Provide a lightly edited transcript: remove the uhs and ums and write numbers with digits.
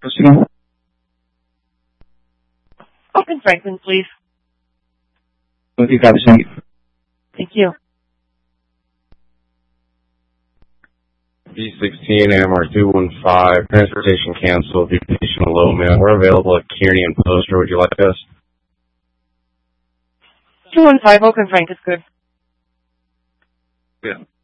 again? Open Franklin, please. What do you got to say? Thank you. B16 AMR 215, transportation canceled, vacation low man. We're available at Kearney and Poster. Would you like us? 215, Oakland Frank is good. Yeah.